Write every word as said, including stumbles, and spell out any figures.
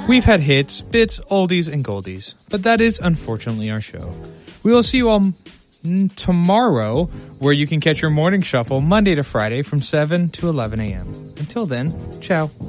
We've had hits, bits, oldies, and goldies, but that is unfortunately our show. We will see you all tomorrow, where you can catch your morning shuffle Monday to Friday from seven to eleven a.m. Until then, ciao.